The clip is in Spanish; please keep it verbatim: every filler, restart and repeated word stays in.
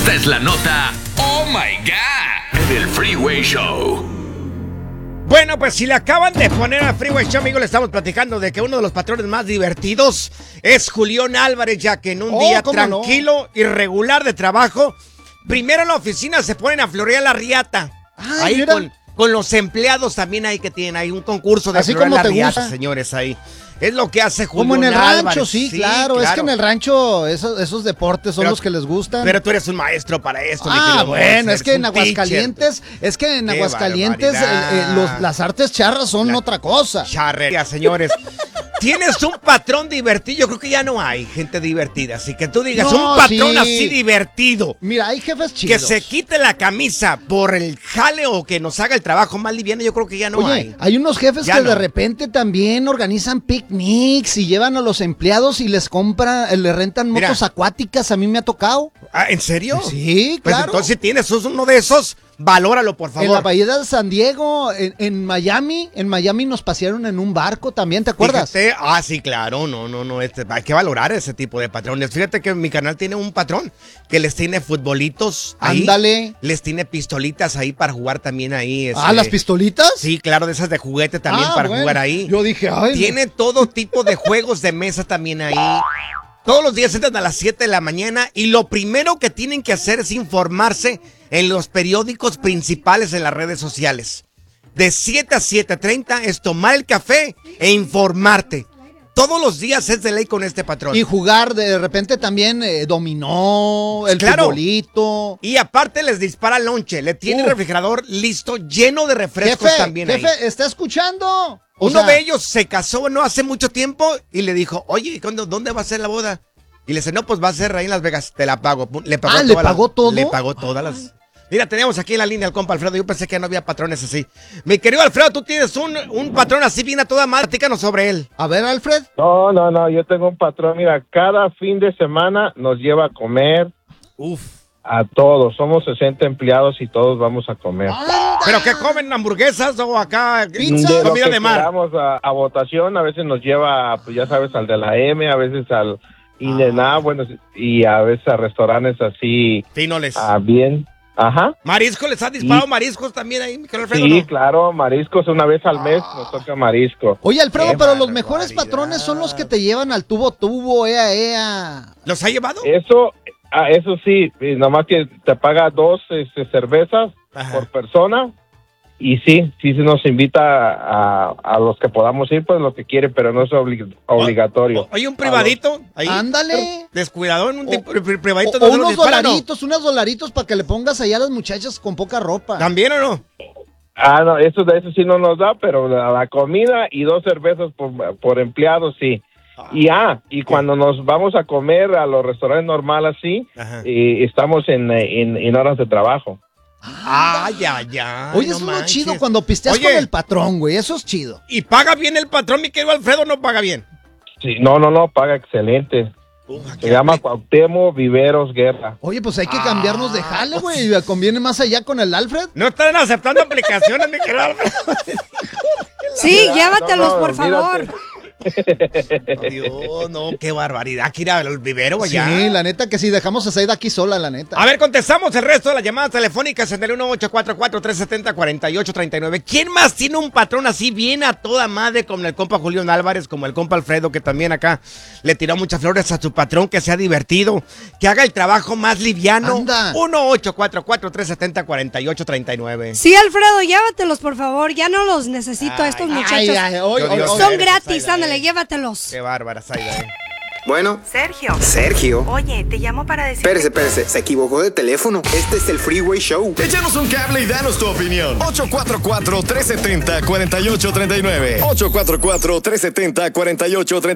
Esta es la nota Oh My God en el Freeway Show. Bueno, pues si le acaban de poner al Freeway Show, amigo, le estamos platicando de que uno de los patrones más divertidos es Julián Álvarez, ya que en un Oh, día ¿cómo tranquilo y regular de trabajo, primero en la oficina se ponen a florear la riata. Ay, ahí mira. con, con los empleados también ahí que tienen, hay un concurso de Así florear como la te riata, gusta. señores, ahí. Es lo que hace Julián Como en el Álvarez. rancho, sí, claro. Es que en el rancho esos, esos deportes son Pero- los que les gustan. Pero tú eres un maestro para esto, mi Ah, querido bueno, Monster, es que eres en un teacher. Aguascalientes, es que en Qué Aguascalientes eh, barbaridad. eh, los- las artes charras son La- otra cosa. Charrería, señores. Tienes un patrón divertido. Yo creo que ya no hay gente divertida. Así que tú digas, No, un patrón sí. así divertido. Mira, hay jefes Que chidos. se quite la camisa por el jale o que nos haga el trabajo más liviano, yo creo que ya no Oye, hay. hay unos jefes Ya que no. de repente también organizan picnics y llevan a los empleados y les compran, eh, les rentan Mira. motos acuáticas. A mí me ha tocado. Ah, ¿en serio? Sí, Pues claro. entonces si tienes uno de esos, valóralo, por En favor. la bahía de San Diego, en, en Miami, en Miami nos pasearon en un barco también, ¿te acuerdas? Fíjate, ah, sí, claro, no, no, no, este, hay que valorar ese tipo de patrones. Fíjate que mi canal tiene un patrón que les tiene futbolitos ahí. Ándale. Les tiene pistolitas ahí para jugar también ahí. Ah, este, ¿las pistolitas? Sí, claro, de esas de juguete también Ah, para bueno. jugar ahí. Yo dije, ay. Tiene todo tipo de juegos de mesa también ahí. Todos los días entran a las siete de la mañana y lo primero que tienen que hacer es informarse en los periódicos principales en las redes sociales. De siete a siete treinta es tomar el café e informarte. Todos los días es de ley con este patrón. Y jugar de repente también eh, dominó, el Claro. futbolito. Y aparte les dispara lonche. Le tiene el Uf. refrigerador listo, lleno de refrescos Jefe, también jefe, ahí. ¿está escuchando? O Uno sea, de ellos se casó no hace mucho tiempo y le dijo, oye, ¿cuándo- ¿dónde va a ser la boda? Y le dice, no, pues va a ser ahí en Las Vegas, te la pago. Pum, Le pagó Ah, ¿le todas las- pagó todo? Le pagó todas las... Mira, tenemos aquí en la línea al compa Alfredo. Yo pensé que no había patrones así. Mi querido Alfredo, tú tienes un, un patrón así bien a toda madre. Platícanos sobre él. A ver, Alfred. No, no, no, yo tengo un patrón, mira, cada fin de semana nos lleva a comer Uf. a todos, somos sesenta empleados y todos vamos a comer. ¿Pero qué comen? ¿Hamburguesas o acá? Pizza. De lo Comida que de mar. queramos a, a votación, a veces nos lleva, pues ya sabes, al de la M, a veces al In-N-Out, bueno, y a veces a restaurantes así, Finoles. ah, bien, ajá. ¿Marisco? ¿Les has disparado Y- mariscos también ahí, mi querido Alfredo? Sí, no? claro, mariscos, una vez al mes nos toca marisco. Oye, Alfredo, Qué pero los barbaridad. mejores patrones son los que te llevan al tubo tubo, ea, ea. ¿Los ha llevado? Eso, ah, eso sí, eh, nomás que te paga dos este, cervezas Ajá. por persona. Y sí, sí se nos invita a, a los que podamos ir, pues lo que quiere, pero no es obli- obligatorio. O- Oye, un privadito. Ahí. Ándale. Descuidado en un O- tipo- pri- privadito. O, ¿no o se los unos disparan, no? dolaritos, unos dolaritos para que le pongas allá a las muchachas con poca ropa. ¿También o no? Ah, no, eso de eso sí no nos da, pero la, la comida y dos cervezas por, por empleado sí. Y ah, y cuando nos vamos a comer a los restaurantes normales así, Ajá. eh, estamos en, en, en horas de trabajo. Ay, ay, ay. Oye, no eso es lo manches. chido cuando pisteas Oye, con el patrón, güey. Eso es chido. ¿y paga bien el patrón, mi querido Alfredo, o no paga bien? Sí, no, no, no, paga excelente. Se llama Cuauhtémoc Viveros Guerra. Oye, pues hay que cambiarnos de jale, güey. Conviene más allá con el Alfred. No están aceptando aplicaciones, mi querido Alfredo. Sí, llévatelos, No, no, por favor. olvídate. Dios, no, qué barbaridad. Que ir al vivero allá. Sí, la neta que sí, dejamos a Zaida aquí sola, la neta. A ver, contestamos el resto de las llamadas telefónicas en el uno ocho cuatro cuatro, tres siete cero, cuatro ocho tres nueve. ¿Quién más tiene un patrón así bien a toda madre como el compa Julián Álvarez, como el compa Alfredo, que también acá le tiró muchas flores a su patrón, que sea divertido, que haga el trabajo más liviano? Anda. uno ocho cuatro cuatro, tres siete cero, cuatro ocho tres nueve. Sí, Alfredo, llévatelos, por favor. Ya no los necesito a estos Ay, muchachos. Ay, ay, oy, Yo oy, Dios oy. Son eres, gratis, Zaida, ándale, eh. llévatelos. Qué bárbara, Zaida, eh. Bueno, Sergio. Sergio. Oye, te llamo para decir. Espérese, espérese, se equivocó de teléfono. Este es el Freeway Show. Échanos un cable y danos tu opinión. ocho cuatro cuatro, tres siete cero, cuatro ocho tres nueve. ocho cuatro cuatro, tres siete cero, cuatro ocho tres nueve.